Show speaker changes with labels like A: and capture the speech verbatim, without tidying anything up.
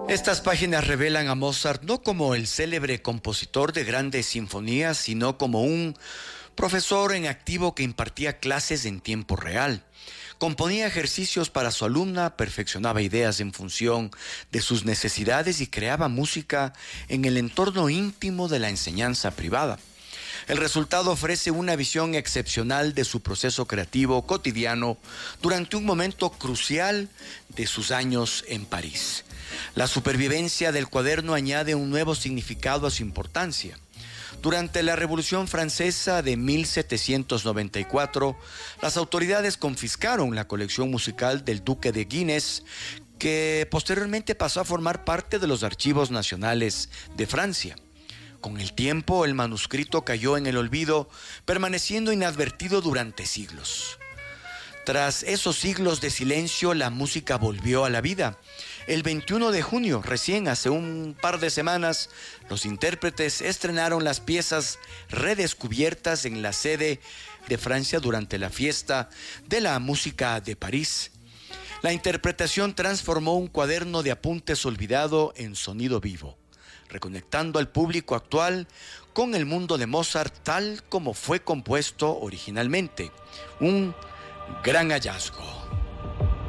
A: Estas páginas revelan a Mozart no como el célebre compositor de grandes sinfonías, sino como un profesor en activo que impartía clases en tiempo real. Componía ejercicios para su alumna, perfeccionaba ideas en función de sus necesidades y creaba música en el entorno íntimo de la enseñanza privada. El resultado ofrece una visión excepcional de su proceso creativo cotidiano durante un momento crucial de sus años en París. La supervivencia del cuaderno añade un nuevo significado a su importancia. Durante la Revolución Francesa de mil setecientos noventa y cuatro, las autoridades confiscaron la colección musical del Duque de Guinness, que posteriormente pasó a formar parte de los archivos nacionales de Francia. Con el tiempo, el manuscrito cayó en el olvido, permaneciendo inadvertido durante siglos. Tras esos siglos de silencio, la música volvió a la vida. El veintiuno de junio, recién hace un par de semanas, los intérpretes estrenaron las piezas redescubiertas en la sede de Francia durante la fiesta de la música de París. La interpretación transformó un cuaderno de apuntes olvidado en sonido vivo, reconectando al público actual con el mundo de Mozart tal como fue compuesto originalmente. Un gran hallazgo.